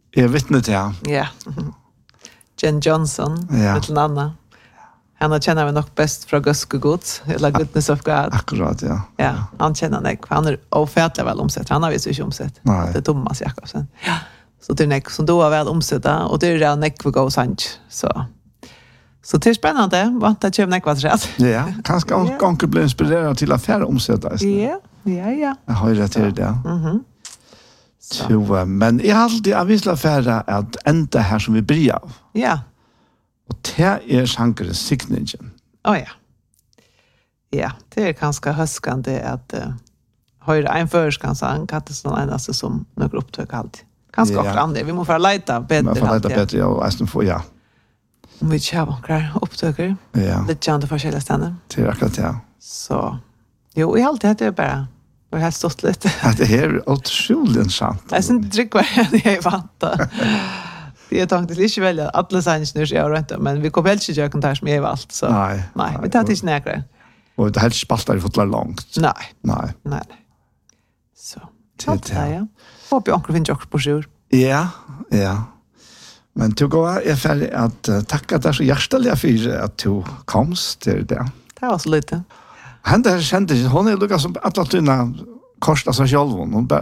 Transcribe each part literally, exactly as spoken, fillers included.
Jag vet inte ja. Ja. Jen Johnson, Ja. med Anna. Han känner vi nog bäst från Gusko Gods, eller Goodness of God. Akkurat, ja. Ja, han känner Nick. Han är ofärtligt väl omsett. Han har visst inte omsett. Nej. Det är Thomas Jakobsen. Ja. Så det är Nick som då är väl omsätta och det är redan Nick för Go Sanch. Så så det är spännande. Vant att köpa Nick vad rätt. Ja, kanske yeah. Kanske bli inspirerad till affär omsätta. Ja, ja, ja. Jag har ju rätt till det. Mhm. Så men jag har alltid jag vill affära att ända här som vi börjar av. Ja. Och det är Shankar signature. Oh ja. Ja, det är ganska höskande att uh, höra en förskan sang Katteson enaste som några upptök alltid. Ganska Ja. ofta andra. Vi måste få leta bättre. Man får leta bättre och nästan få ja. Om vi kör några upptöker. Ja. Lite kända forskjelliga ställen. Det är akkurat ja. Så jo, i allt det är bara och har stått lite. Att det här är otroligt sant. Jag syns drick vad jag är vant. Det är tänkte inte välja alla sanns nu jag inte men vi kommer helt inte göra kontakt med allt så. Nej. Nej, vi tar inte näkre. Och det här spaltar ju fått långt. Nej. Nej. Nej. Så. Det det ja. Hoppas onkel finns också på sjur. Ja, ja. Men du går är färdig att uh, tacka dig så hjärtligt för att du komst till det. Det var så lite. Han där kände hon är lugna som alla tunna korsar sig själv hon bara.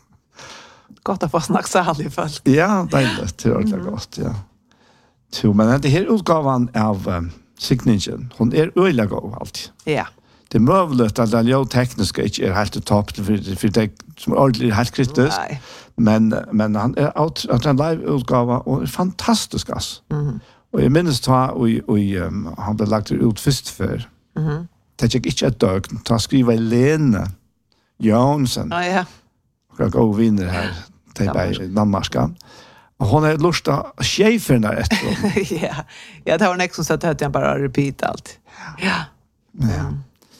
Gott att få snacka så härligt folk. Ja, det är det tror jag gott, ja. Så men det här utgåvan av um, signature. Hon är öliga god allt. Ja. Det är möjligt att det är tekniska inte är helt topp för för det som är ordentligt helt kritiskt. Nej. Men men han är out att en live utgåva och är fantastisk ass. Mhm. Och jag minns ta och och um, han blev lagt ut först för. Mhm. Det gick inte ett dag ta skriva Lena Johnson. Ja, ja. Jag går vinner här till bei Danmarka. Och hon är lust att chefen där efter. Ja. Ja, det var en som satt att jag bara repeat allt. Ja. Ja.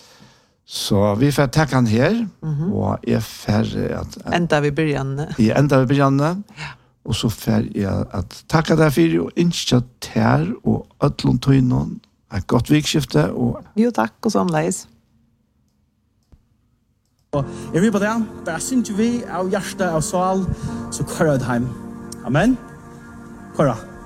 Så vi får tacka han här Mhm. och är färdig att Ända vi början. i ända vi början. Ja. Och så får jag att tacka dig för och inte tär och ödlon tøynon. Ett gott vikskifte och Jo, tack och samleis. Og jeg vil på det, bare synes vi av hjerte av sal, så kører det hjem. Amen. Kører.